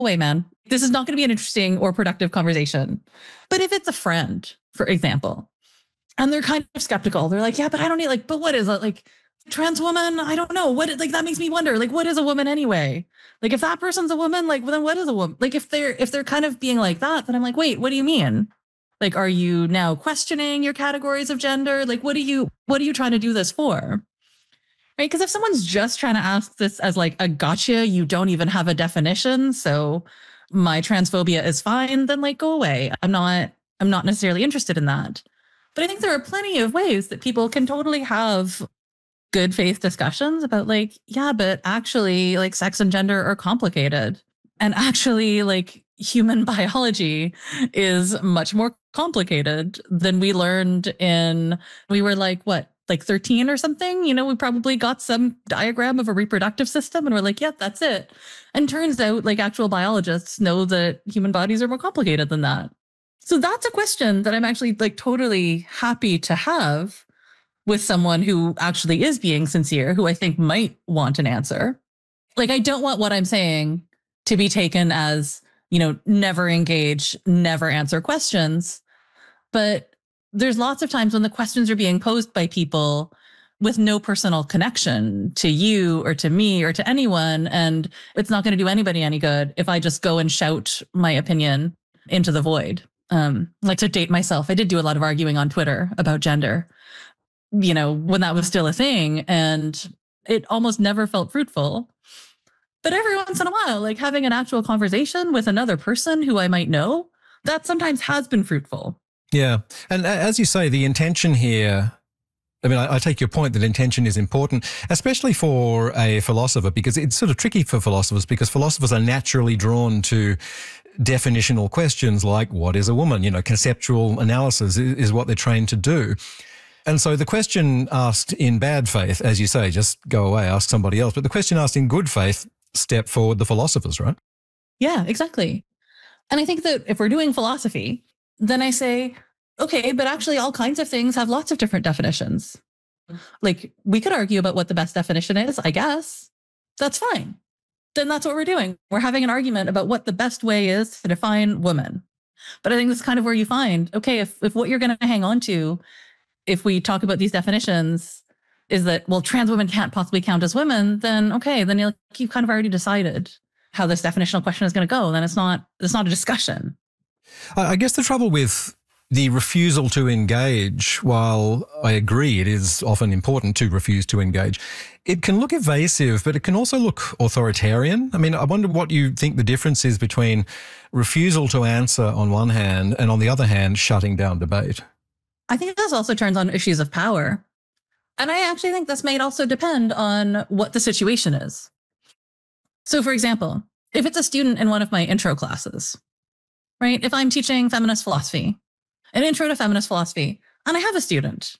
away, man. This is not going to be an interesting or productive conversation. But if it's a friend, for example, and they're kind of skeptical, they're like, yeah, but I don't need but what is it? Like trans woman? I don't know. That makes me wonder, what is a woman anyway? Like if that person's a woman, then what is a woman? Like if they're kind of being like that, then I'm like, wait, what do you mean? Like, are you now questioning your categories of gender? Like, what are you trying to do this for? Right? Because if someone's just trying to ask this as a gotcha, you don't even have a definition. So my transphobia is fine, then go away. I'm not necessarily interested in that. But I think there are plenty of ways that people can totally have good faith discussions about yeah, but actually sex and gender are complicated. And actually human biology is much more complicated than we learned we were 13 or something, we probably got some diagram of a reproductive system and we're yeah, that's it. And turns out actual biologists know that human bodies are more complicated than that. So that's a question that I'm actually totally happy to have with someone who actually is being sincere, who I think might want an answer. I don't want what I'm saying to be taken as, never engage, never answer questions. But there's lots of times when the questions are being posed by people with no personal connection to you or to me or to anyone. And it's not going to do anybody any good if I just go and shout my opinion into the void. To date myself, I did do a lot of arguing on Twitter about gender, when that was still a thing. And it almost never felt fruitful. But every once in a while, having an actual conversation with another person who I might know, that sometimes has been fruitful. Yeah. And as you say, the intention here, I mean, I take your point that intention is important, especially for a philosopher, because it's sort of tricky for philosophers because philosophers are naturally drawn to definitional questions like what is a woman? Conceptual analysis is what they're trained to do. And so the question asked in bad faith, as you say, just go away, ask somebody else. But the question asked in good faith, step forward the philosophers, right? Yeah, exactly. And I think that if we're doing philosophy, then I say, okay, but actually all kinds of things have lots of different definitions. We could argue about what the best definition is, I guess. That's fine. Then that's what we're doing. We're having an argument about what the best way is to define woman. But I think that's kind of where you find, okay, if what you're going to hang on to, if we talk about these definitions, is that, well, trans women can't possibly count as women, then okay, then you've kind of already decided how this definitional question is going to go. Then it's not a discussion. I guess the trouble with the refusal to engage, while I agree it is often important to refuse to engage, it can look evasive, but it can also look authoritarian. I mean, I wonder what you think the difference is between refusal to answer on one hand and on the other hand, shutting down debate. I think this also turns on issues of power. And I actually think this might also depend on what the situation is. So for example, if it's a student in one of my intro classes, right? If I'm teaching feminist philosophy, an intro to feminist philosophy, and I have a student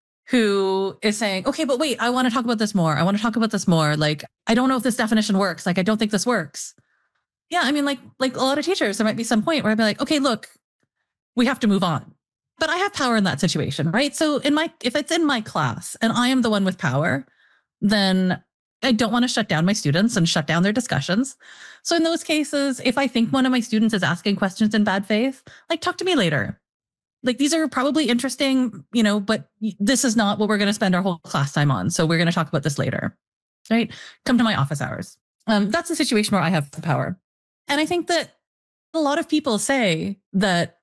who is saying, okay, but wait, I want to talk about this more. I want to talk about this more. I don't know if this definition works. I don't think this works. Yeah, I mean, like a lot of teachers, there might be some point where I'd be like, okay, look, we have to move on. But I have power in that situation, right? So if it's in my class and I am the one with power, then I don't want to shut down my students and shut down their discussions. So in those cases, if I think one of my students is asking questions in bad faith, talk to me later. These are probably interesting, but this is not what we're going to spend our whole class time on. So we're going to talk about this later, right? Come to my office hours. That's a situation where I have the power. And I think that a lot of people say that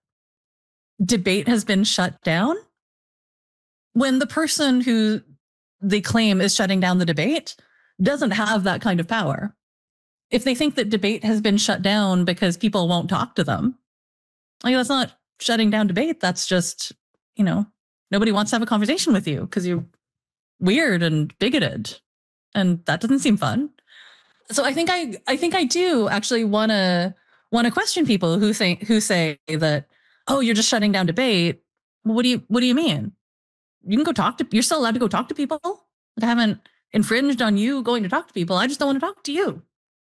debate has been shut down when the person who they claim is shutting down the debate doesn't have that kind of power. If they think that debate has been shut down because people won't talk to them, that's not shutting down debate. That's just, nobody wants to have a conversation with you because you're weird and bigoted. And that doesn't seem fun. So I think I do actually want to question people who say that, oh, you're just shutting down debate. What do you mean? You can go you're still allowed to go talk to people. I haven't infringed on you going to talk to people. I just don't want to talk to you.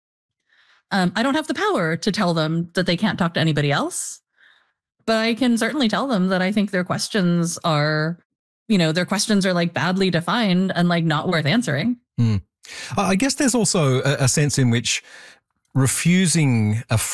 I don't have the power to tell them that they can't talk to anybody else, but I can certainly tell them that I think their questions are, badly defined and not worth answering. I guess there's also a sense in which refusing a